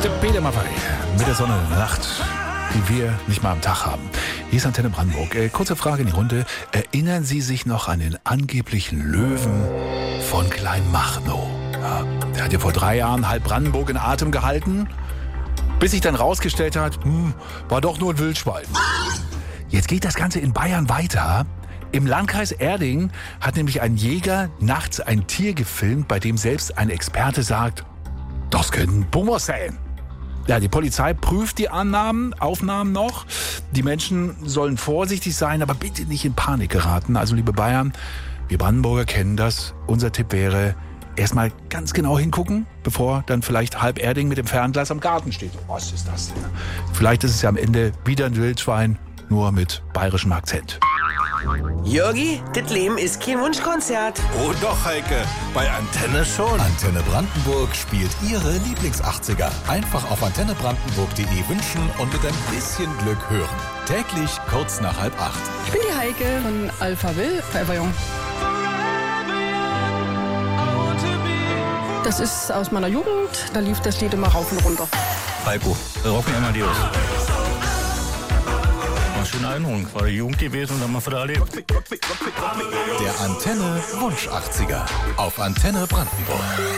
Der Peter Maffay mit der Sonne in der Nacht, die wir nicht mal am Tag haben. Hier ist Antenne Brandenburg. Kurze Frage in die Runde. Erinnern Sie sich noch an den angeblichen Löwen von Kleinmachnow? Ja, der hat ja vor 3 Jahren halb Brandenburg in Atem gehalten, bis sich dann rausgestellt hat, war doch nur ein Wildschwein. Jetzt geht das Ganze in Bayern weiter. Im Landkreis Erding hat nämlich ein Jäger nachts ein Tier gefilmt, bei dem selbst ein Experte sagt, das können Puma sein. Ja, die Polizei prüft die Aufnahmen noch. Die Menschen sollen vorsichtig sein, aber bitte nicht in Panik geraten. Also liebe Bayern, wir Brandenburger kennen das. Unser Tipp wäre, erstmal ganz genau hingucken, bevor dann vielleicht halb Erding mit dem Fernglas am Garten steht. Was ist das denn? Vielleicht ist es ja am Ende wieder ein Wildschwein, nur mit bayerischem Akzent. Jörgi, das Leben ist kein Wunschkonzert. Oh doch, Heike, bei Antenne schon. Antenne Brandenburg spielt Ihre Lieblings-80er. Einfach auf antennebrandenburg.de wünschen und mit ein bisschen Glück hören. Täglich kurz nach 7:30. Ich bin die Heike von Alpha Will, Forever Young. Das ist aus meiner Jugend, da lief das Lied immer rauf und runter. Heiko, Rocky Amadeus. Schöne Erinnerung, war die Jugend gewesen und haben wir wieder erlebt. Der Antenne Wunsch 80er auf Antenne Brandenburg.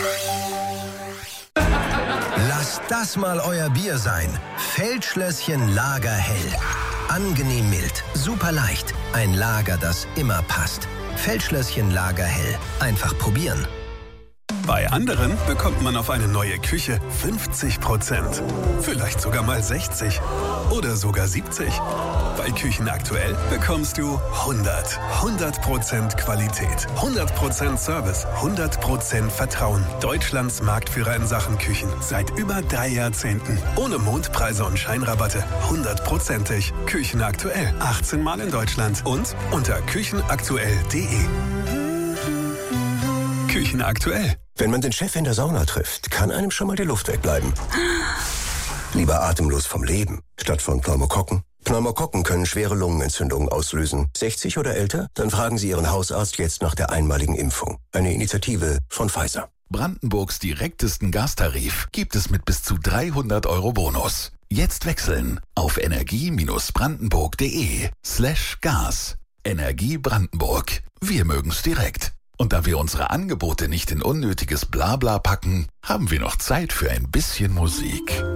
Lasst das mal euer Bier sein. Feldschlösschen Lagerhell. Angenehm mild, super leicht. Ein Lager, das immer passt. Feldschlösschen Lagerhell. Einfach probieren. Bei anderen bekommt man auf eine neue Küche 50%. Vielleicht sogar mal 60. Oder sogar 70. Bei Küchen aktuell bekommst du 100% Qualität, 100% Service, 100% Vertrauen. Deutschlands Marktführer in Sachen Küchen. Seit über 3 Jahrzehnten. Ohne Mondpreise und Scheinrabatte. 100%ig. Küchen aktuell. 18 Mal in Deutschland. Und unter küchenaktuell.de. Küchen aktuell. Wenn man den Chef in der Sauna trifft, kann einem schon mal die Luft wegbleiben. Lieber atemlos vom Leben, statt von Pneumokokken. Pneumokokken können schwere Lungenentzündungen auslösen. 60 oder älter? Dann fragen Sie Ihren Hausarzt jetzt nach der einmaligen Impfung. Eine Initiative von Pfizer. Brandenburgs direktesten Gastarif gibt es mit bis zu 300 € Bonus. Jetzt wechseln auf energie-brandenburg.de/Gas. Energie Brandenburg. Wir mögen's direkt. Und da wir unsere Angebote nicht in unnötiges Blabla packen, haben wir noch Zeit für ein bisschen Musik.